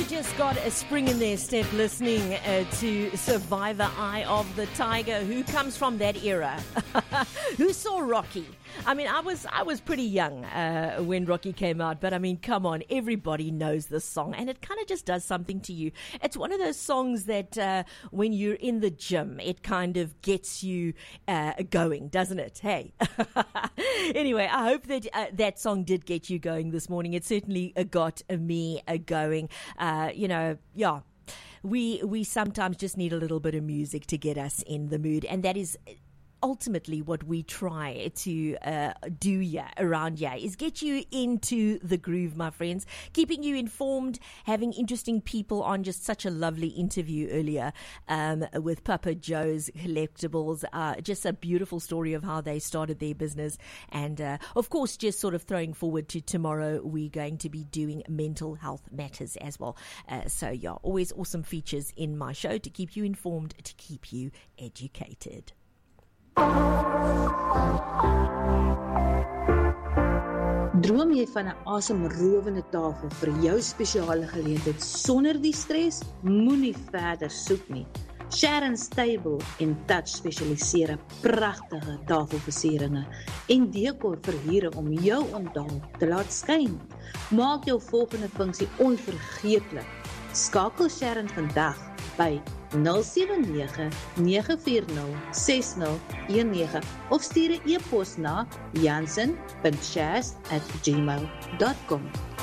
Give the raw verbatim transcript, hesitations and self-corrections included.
just got a spring in their step listening uh, to Survivor, Eye of the Tiger. Who comes from that era? Who saw Rocky? I mean, I was I was pretty young uh, when Rocky came out, but I mean, come on, everybody knows this song, and it kind of just does something to you. It's one of those songs that uh, when you're in the gym, it kind of gets you uh, going, doesn't it? Hey. Anyway, I hope that uh, that song did get you going this morning. It certainly uh, got uh, me uh, going. Uh, you know, yeah. We we sometimes just need a little bit of music to get us in the mood, and that is ultimately what we try to uh, do here around here, is get you into the groove, my friends, keeping you informed, having interesting people on. Just such a lovely interview earlier um, with Papa Joe's Collectibles. Uh, just a beautiful story of how they started their business, and uh, of course, just sort of throwing forward to tomorrow, we're going to be doing mental health matters as well. Uh, so yeah, always awesome features in my show to keep you informed, to keep you educated. Droom jy van 'n asemrowende tafel vir jou spesiale geleentheid sonder die stres? Moenie verder soek nie. Sharon's Table en Touch spesialiseer in pragtige tafelversieringe en dekor verhuure om jou onthaal te laat skyn. Maak jou volgende funksie onvergeetlik. Skakel Sharon vandag by nul sewe nege nege vier nul ses nul een nege of stuur 'n e-pos na jansen punt shaz at gmail punt com.